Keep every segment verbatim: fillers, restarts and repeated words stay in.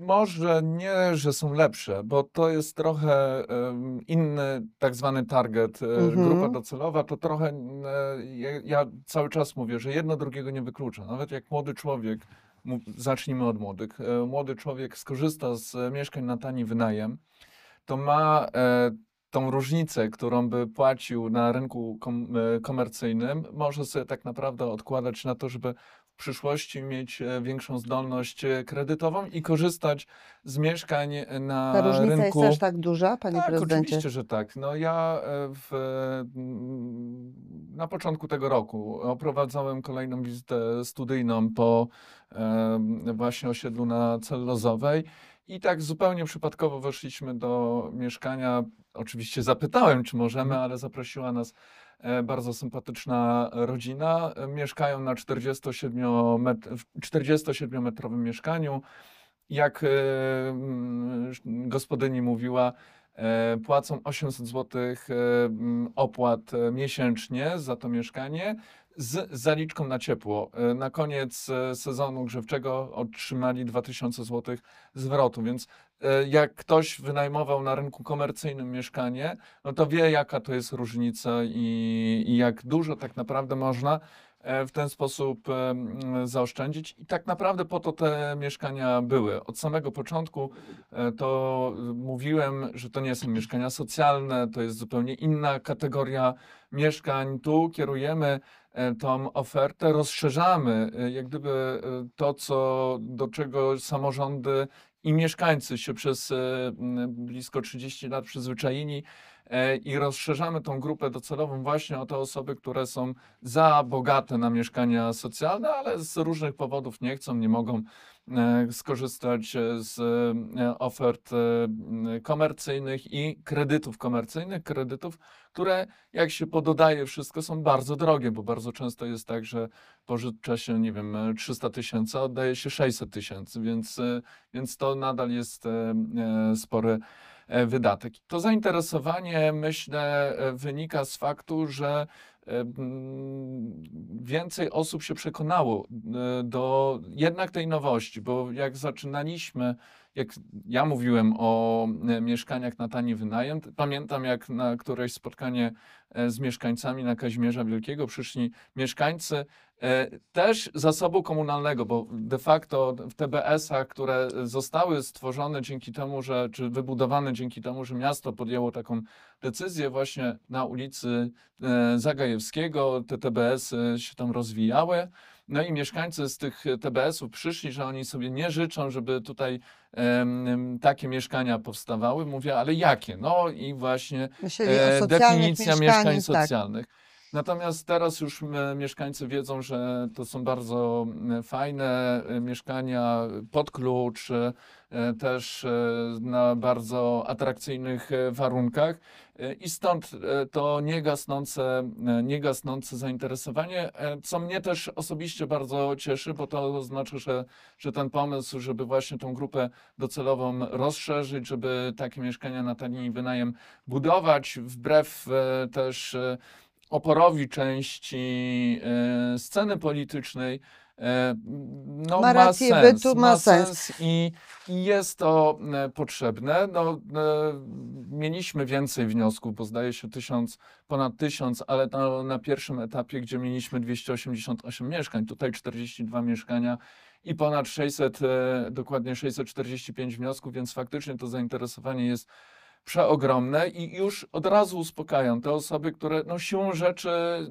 Może nie, że są lepsze, bo to jest trochę em, inny tak zwany target. E, Grupa Mhm. docelowa to trochę, e, ja, ja cały czas mówię, że jedno drugiego nie wyklucza. Nawet jak młody człowiek, mu- zacznijmy od młodych, e, młody człowiek skorzysta z e, mieszkań na tani wynajem, to ma e, tą różnicę, którą by płacił na rynku kom, e, komercyjnym, może sobie tak naprawdę odkładać na to, żeby w przyszłości mieć e, większą zdolność e, kredytową i korzystać z mieszkań e, Ta na różnica jest aż rynku. tak duża, panie Tak, prezydencie? oczywiście, że tak. No ja e, w, mm, na początku tego roku oprowadzałem kolejną wizytę studyjną po em, właśnie osiedlu na Cellozowej i tak zupełnie przypadkowo weszliśmy do mieszkania. Oczywiście zapytałem, czy możemy, ale zaprosiła nas e, bardzo sympatyczna rodzina. E, Mieszkają na czterdziestosiedmiometrowym mieszkaniu. Jak e, mm, gospodyni mówiła, e, płacą osiemset złotych e, mm, opłat e, miesięcznie za to mieszkanie z zaliczką na ciepło. E, Na koniec e, sezonu grzewczego otrzymali dwa tysiące złotych zwrotu, więc e, jak ktoś wynajmował na rynku komercyjnym mieszkanie, no to wie, jaka to jest różnica i, i jak dużo tak naprawdę można e, w ten sposób e, m, zaoszczędzić. I tak naprawdę po to te mieszkania były. Od samego początku e, to mówiłem, że to nie są mieszkania socjalne, to jest zupełnie inna kategoria mieszkań. Tu kierujemy e, tą ofertę, rozszerzamy e, jak gdyby e, to, co, do czego samorządy i mieszkańcy się przez e, m, blisko trzydzieści lat przyzwyczaili e, i rozszerzamy tą grupę docelową właśnie o te osoby, które są za bogate na mieszkania socjalne, ale z różnych powodów nie chcą, nie mogą e, skorzystać e, z e, ofert e, m, komercyjnych i kredytów komercyjnych, kredytów, które jak się pododaje wszystko są bardzo drogie, bo bardzo często jest tak, że pożycza się, nie wiem, e, trzysta tysięcy, a oddaje się sześćset tysięcy, więc, e, więc to nadal jest e, e, spory e, wydatek. To zainteresowanie, myślę, e, wynika z faktu, że e, mm, więcej osób się przekonało e, do jednak tej nowości, bo jak zaczynaliśmy, jak ja mówiłem o e, mieszkaniach na tani wynajem, to pamiętam jak na któreś spotkanie e, z mieszkańcami na Kazimierza Wielkiego przyszli mieszkańcy e, też zasobu komunalnego, bo de facto w T B S-ach, które zostały stworzone dzięki temu, że, czy wybudowane dzięki temu, że miasto podjęło taką decyzję właśnie na ulicy e, Zagajewskiego, te T B S-y się tam rozwijały. No i mieszkańcy z tych T B S-ów przyszli, że oni sobie nie życzą, żeby tutaj em, takie mieszkania powstawały. Mówię, ale jakie? No i właśnie Myśleli o e, socjalnych definicja mieszkań mieszkaniach, tak. socjalnych. Natomiast teraz już e, mieszkańcy wiedzą, że to są bardzo e, fajne e, mieszkania pod klucz, e, też e, na bardzo atrakcyjnych e, warunkach. E, I stąd e, to niegasnące, e, niegasnące zainteresowanie, e, co mnie też osobiście bardzo cieszy, bo to oznacza, że, że ten pomysł, żeby właśnie tą grupę docelową rozszerzyć, żeby takie mieszkania na tani wynajem budować, wbrew e, też e, oporowi części e, sceny politycznej, e, no Ma ma rację sens, bytu, ma ma sens. sens i, i jest to e, potrzebne. No, e, mieliśmy więcej wniosków, bo zdaje się tysiąc, ponad tysiąc, ale to na pierwszym etapie, gdzie mieliśmy dwieście osiemdziesiąt osiem mieszkań, tutaj czterdzieści dwa mieszkania i ponad sześćset, e, dokładnie sześćset czterdzieści pięć wniosków, więc faktycznie to zainteresowanie jest przeogromne i już od razu uspokajam te osoby, które no, siłą rzeczy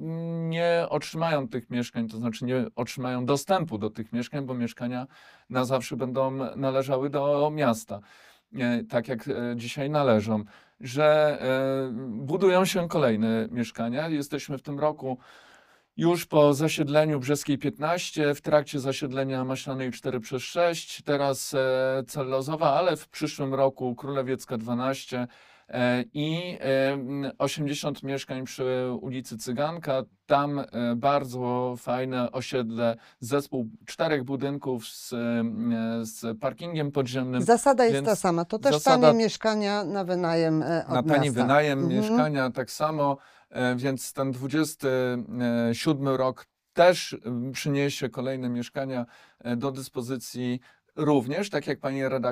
nie otrzymają tych mieszkań, to znaczy nie otrzymają dostępu do tych mieszkań, bo mieszkania na zawsze będą należały do miasta, e, tak jak e, dzisiaj należą, że e, budują się kolejne mieszkania. Jesteśmy w tym roku już po zasiedleniu Brzeskiej piętnaście, w trakcie zasiedlenia Maślanej cztery przez sześć, teraz e, Cellozowa, ale w przyszłym roku Królewiecka dwanaście e, i e, osiemdziesiąt mieszkań przy ulicy Cyganka. Tam e, bardzo fajne osiedle, zespół czterech budynków z, e, z parkingiem podziemnym. Zasada jest ta Więc sama. To też zasada tanie mieszkania na wynajem e, na od tani miasta. wynajem Mhm. mieszkania tak samo, e, więc ten dwudziesty siódmy rok też m, przyniesie kolejne mieszkania e, do dyspozycji również, tak jak pani redaktor